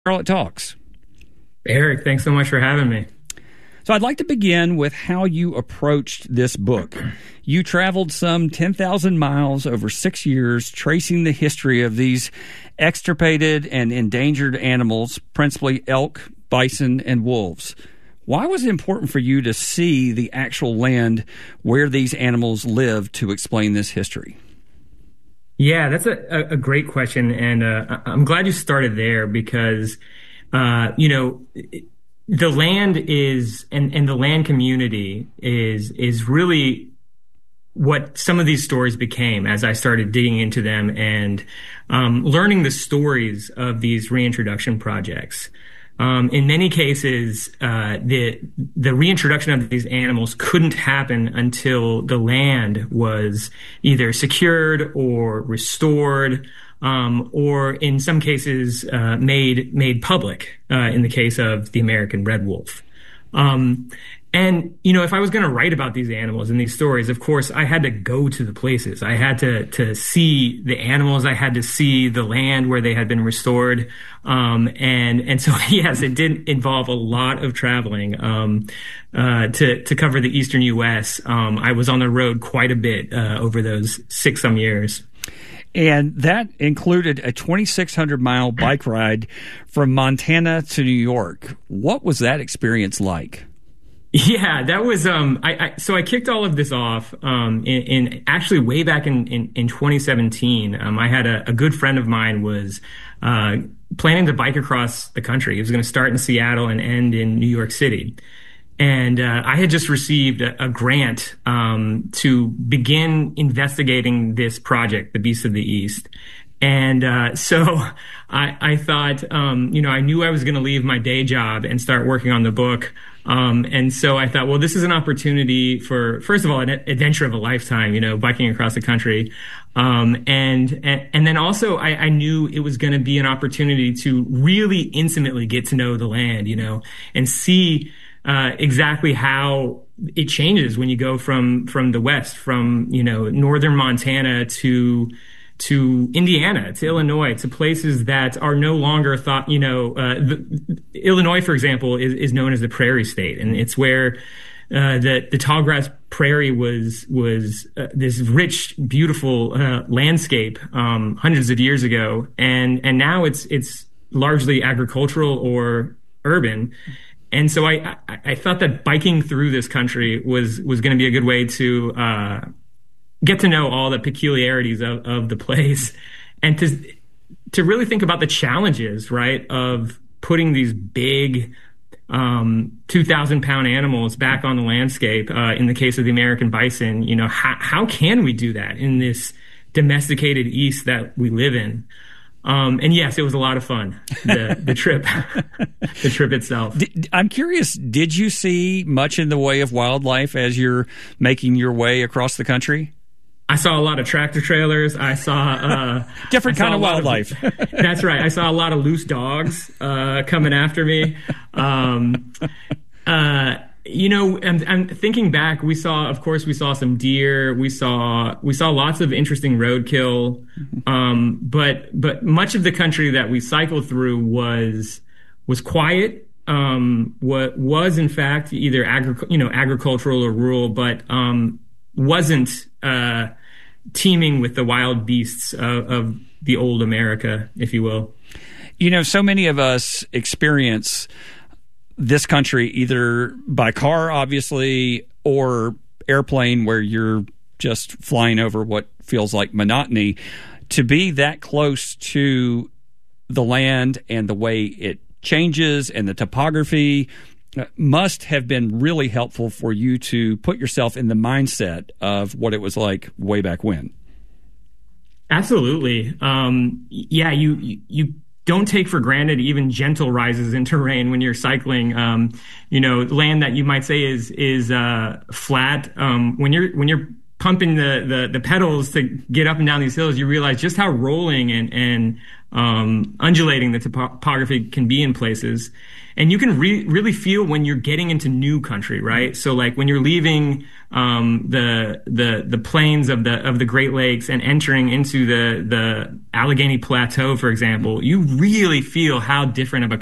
Charlotte Talks. Eric, thanks so much for having me. So I'd like to begin with how you approached this book. You traveled some 10,000 miles over 6 years, tracing the history of these extirpated and endangered animals, principally elk, bison, and wolves. Why was it important for you to see the actual land where these animals lived to explain this history? Yeah, that's a great question, and I'm glad you started there because, the land is, and the land community is really what some of these stories became as I started digging into them and learning the stories of these reintroduction projects. In many cases, the reintroduction of these animals couldn't happen until the land was either secured or restored, or in some cases made public. In the case of the American red wolf. And, if I was going to write about these animals and these stories, of course, I had to go to the places. I had to see the animals. I had to see the land where they had been restored. And so, yes, it did involve a lot of traveling to cover the eastern U.S. I was on the road quite a bit over those 6-some years. And that included a 2,600-mile bike ride from Montana to New York. What was that experience like? Yeah, that was, so I kicked all of this off, in actually way back in 2017. I had a good friend of mine was, planning to bike across the country. He was going to start in Seattle and end in New York City. And, I had just received a grant, to begin investigating this project, the Beasts of the East. And, so I thought, I knew I was going to leave my day job and start working on the book. And so I thought, well, this is an opportunity for, first of all, an adventure of a lifetime, biking across the country. And then also I knew it was going to be an opportunity to really intimately get to know the land, and see, exactly how it changes when you go from the West, from, northern Montana to Indiana, to Illinois, to places that are no longer thought, Illinois, for example, is known as the Prairie State. And it's where, the tallgrass prairie was this rich, beautiful, landscape, hundreds of years ago. And now it's largely agricultural or urban. And so I thought that biking through this country was going to be a good way to, get to know all the peculiarities of the place, and to really think about the challenges, right, of putting these big 2,000-pound animals back on the landscape. In the case of the American bison, how can we do that in this domesticated East that we live in? And yes, it was a lot of fun. The trip, the trip itself. I'm curious, did you see much in the way of wildlife as you're making your way across the country? I saw a lot of tractor trailers. I saw different kind of wildlife. That's right. I saw a lot of loose dogs coming after me. I'm thinking back. We saw some deer. We saw lots of interesting roadkill. But much of the country that we cycled through was quiet. What was in fact either agricultural or rural, but wasn't teeming with the wild beasts of the old America, if you will. So many of us experience this country either by car, obviously, or airplane, where you're just flying over what feels like monotony. To be that close to the land and the way it changes and the topography must have been really helpful for you to put yourself in the mindset of what it was like way back when. Absolutely. Yeah, you don't take for granted even gentle rises in terrain when you're cycling. Land that you might say is flat. When you're pumping the pedals to get up and down these hills, you realize just how rolling and undulating the topography can be in places. And you can really feel when you're getting into new country, right? So like when you're leaving the plains of the Great Lakes and entering into the Allegheny Plateau, for example, you really feel how different of a